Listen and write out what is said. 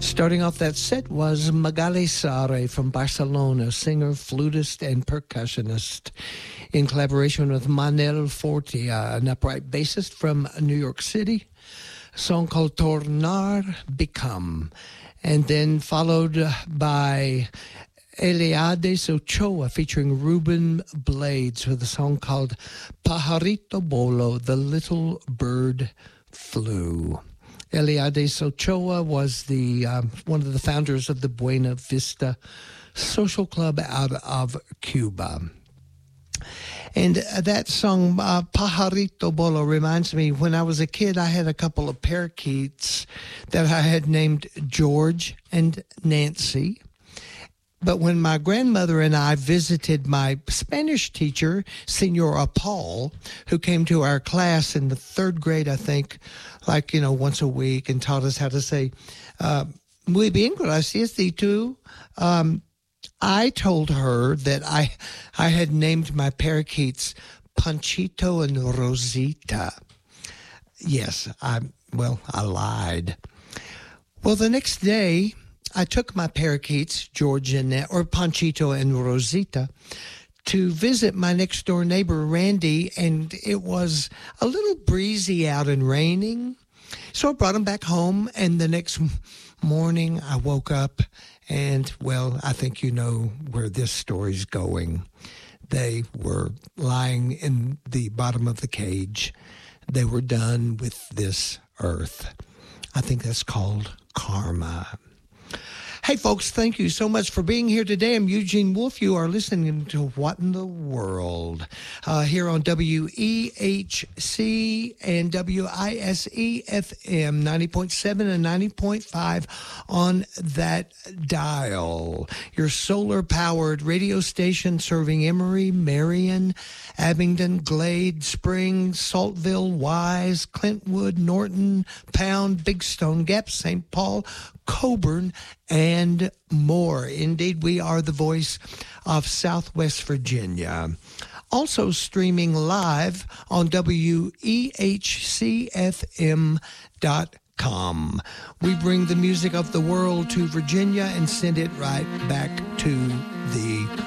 Starting off that set was Magali Sare from Barcelona, singer, flutist, and percussionist, in collaboration with Manel Fortia, an upright bassist from New York City. A song called Tornar Become, and then followed by Eliades Ochoa featuring Ruben Blades with a song called Pajarito Bolo, The Little Bird Flew. Eliades Ochoa was the one of the founders of the Buena Vista Social Club out of Cuba. And that song, Pajarito Bolo, reminds me, when I was a kid, I had a couple of parakeets that I had named George and Nancy. But when my grandmother and I visited my Spanish teacher, Senora Paul, who came to our class in the third grade, I think, once a week, and taught us how to say, muy bien, gracias, y tú. I told her that I had named my parakeets Panchito and Rosita. Yes, I lied. Well, the next day, I took my parakeets, Panchito and Rosita, to visit my next door neighbor, Randy, and it was a little breezy out and raining. So I brought them back home, and the next morning I woke up, and, I think you know where this story's going. They were lying in the bottom of the cage. They were done with this earth. I think that's called karma. Hey, folks, thank you so much for being here today. I'm Eugene Wolf. You are listening to What in the World here on WEHC and WISE FM 90.7 and 90.5 on that dial. Your solar-powered radio station serving Emory, Marion, Abingdon, Glade, Spring, Saltville, Wise, Clintwood, Norton, Pound, Big Stone Gap, St. Paul, Coburn, and more. Indeed, we are the voice of Southwest Virginia. Also streaming live on WEHCFM.com. We bring the music of the world to Virginia and send it right back to the